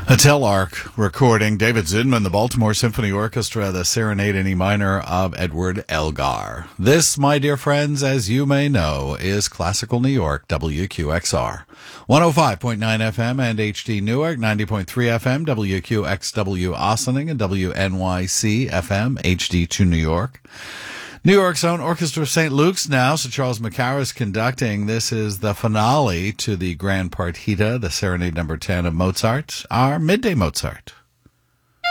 A Telarc recording, David Zinman, the Baltimore Symphony Orchestra, the Serenade in E minor of Edward Elgar. This, my dear friends, as you may know, is Classical New York, WQXR. 105.9 FM and HD Newark, 90.3 FM, WQXW Ossining, and WNYC FM, HD2 New York. New York's own Orchestra of St. Luke's now, Sir Charles Mackara conducting. This is the finale to the Grand Partita, the Serenade number 10 of Mozart, our Midday Mozart.